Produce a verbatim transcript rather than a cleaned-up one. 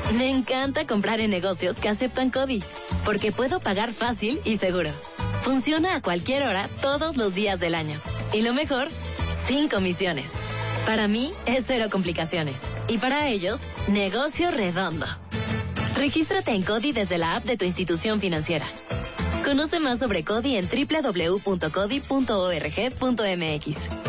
Me encanta comprar en negocios que aceptan CODI, porque puedo pagar fácil y seguro. Funciona a cualquier hora, todos los días del año. Y lo mejor, sin comisiones. Para mí, es cero complicaciones. Y para ellos, negocio redondo. Regístrate en CODI desde la app de tu institución financiera. Conoce más sobre CODI en doble u doble u doble u punto codi punto org punto m x.